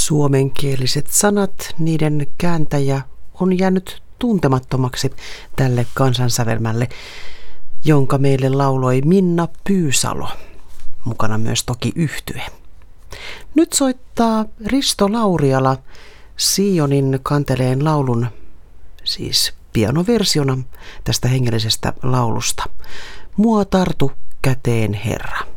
Suomenkieliset sanat, niiden kääntäjä on jäänyt tuntemattomaksi tälle kansansävelmälle, jonka meille lauloi Minna Pyysalo. Mukana myös toki yhtye. Nyt soittaa Risto Lauriala Sionin kanteleen laulun, siis pianoversiona tästä hengellisestä laulusta. Mua tartu käteen, Herra.